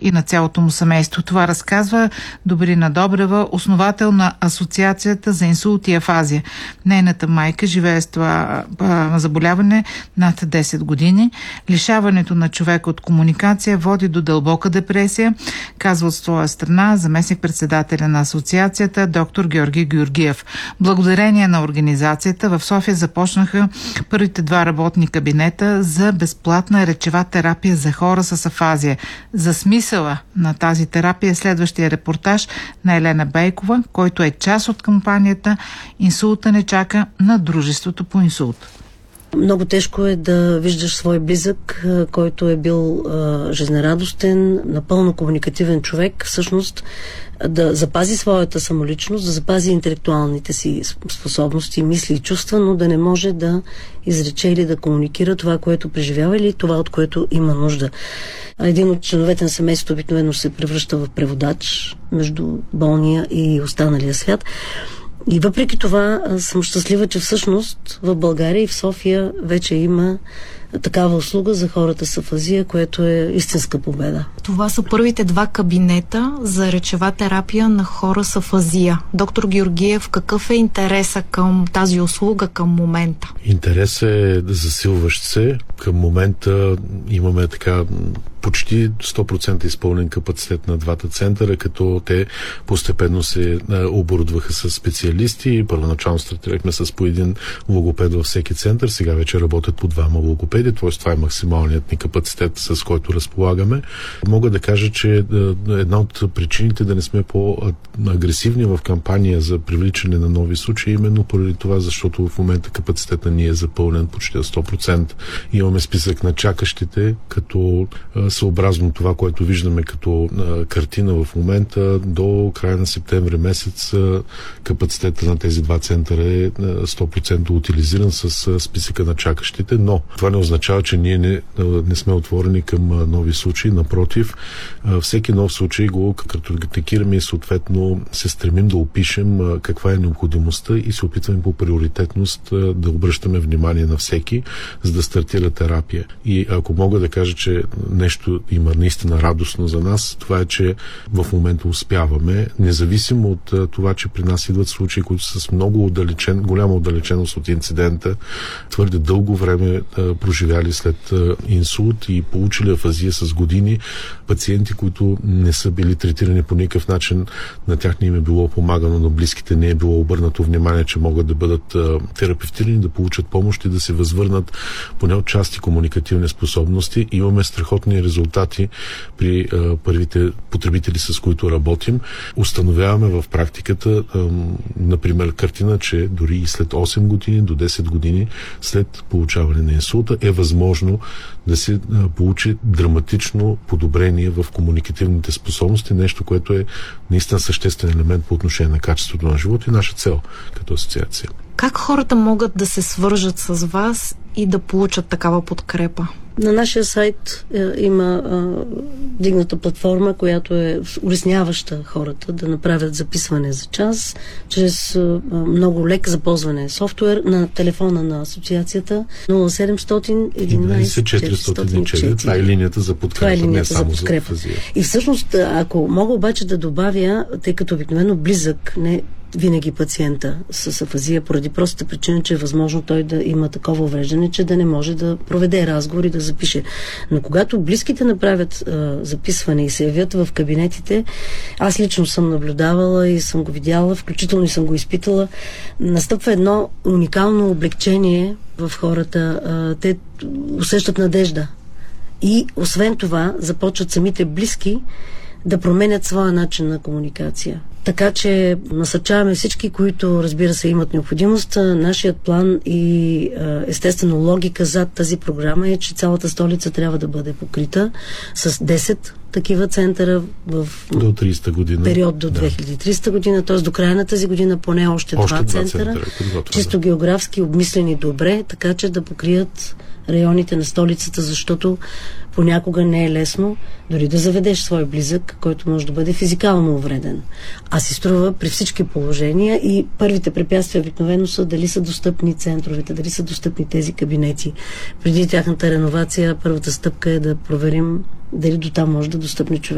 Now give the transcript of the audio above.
и на цялото му семейство. Това разказва Добрина Добрева, основател на Асоциацията за инсулт и афазия. Нейната майка живее с това заболяване над 10 години. Лишаването на човек от комуникация води до дълбока депресия, казва от своя страна заместник-председателя на асоциацията доктор Георги Георгиев. Благодарение на организацията в София започнаха първите 2 работни кабинета за безплатна речева терапия за хора с афазия. За смисъла на тази терапия е следващия репортаж на Елена Бейкова, който е част от кампанията "Инсулта не чака" на Дружеството по инсулт. Много тежко е да виждаш свой близък, който е бил жизнерадостен, напълно комуникативен човек, всъщност да запази своята самоличност, да запази интелектуалните си способности, мисли и чувства, но да не може да изрече или да комуникира това, което преживява, или това, от което има нужда. Един от членовете на семейството обикновено се превръща в преводач между болния и останалия свят. И въпреки това съм щастлива, че всъщност в България и в София вече има такава услуга за хората с афазия, което е истинска победа. Това са първите 2 кабинета за речева терапия на хора с афазия. Доктор Георгиев, какъв е интереса към тази услуга към момента? Интересът е засилващ се. Към момента имаме така почти 100% изпълнен капацитет на 2 центъра, като те постепенно се оборудваха с специалисти. Първоначално стартирахме с по 1 логопед във всеки център, сега вече работят по 2 логопеди, т.е. това е максималният ни капацитет, с който разполагаме. Мога да кажа, че една от причините да не сме по-агресивни в кампания за привличане на нови случаи, именно поради това, защото в момента капацитета ни е запълнен почти 100%. Имаме списък на чакащите, като съобразно това, което виждаме като картина в момента, до края на септември месец капацитета на тези 2 центъра е 100% утилизиран с списъка на чакащите, но това не означава, че ние не сме отворени към нови случаи. Напротив, всеки нов случай го картотекираме и съответно се стремим да опишем каква е необходимостта и се опитваме по приоритетност да обръщаме внимание на всеки, за да стартира терапия. И ако мога да кажа, че нещо има наистина радостно за нас, това е, че в момента успяваме, независимо от това, че при нас идват случаи, които са с много голяма отдалеченост от инцидента, твърде дълго време проживяли след инсулт и получили афазия с години, пациенти, които не са били третирани по никакъв начин, на тях не им е било помагано, на близките не е било обърнато внимание, че могат да бъдат терапевтирани, да получат помощ и да се възвърнат поне от части комуникативни способности. Имаме страхотни резултати при първите потребители, с които работим. Установяваме в практиката, например, картина, че дори и след 8 години до 10 години след получаване на инсулта е възможно да се получи драматично подобрение в комуникативните способности, нещо, което е наистина съществен елемент по отношение на качеството на живота и наша цел като асоциация. Как хората могат да се свържат с вас и да получат такава подкрепа? На нашия сайт има дигната платформа, която е улесняваща хората да направят записване за час, чрез много лек за ползване софтуер на телефона на асоциацията 0700 11 404. Това е линията за подкрепа, не само за афазия. И всъщност, ако мога обаче да добавя, тъй като обикновено близък, не винаги пациента с афазия, поради простата причина, че е възможно той да има такова увреждане, че да не може да проведе разговор и да запише. Но когато близките направят записване и се явят в кабинетите, аз лично съм наблюдавала и съм го видяла, включително и съм го изпитала, настъпва едно уникално облегчение в хората. Те усещат надежда. И освен това, започват самите близки да променят своя начин на комуникация. Така че насърчаваме всички, които, разбира се, имат необходимост. Нашият план и естествено логика зад тази програма е, че цялата столица трябва да бъде покрита с 10 такива центъра в до 300 година. Период до 2300 година, т.е. до края на тази година поне още 2 центъра, чисто географски обмислени добре, така че да покрият районите на столицата, защото понякога не е лесно дори да заведеш свой близък, който може да бъде физикално увреден. А си струва при всички положения и първите препятствия обикновено са дали са достъпни центровете, дали са достъпни тези кабинети. Преди тяхната реновация първата стъпка е да проверим дали до там може да достъпни човек.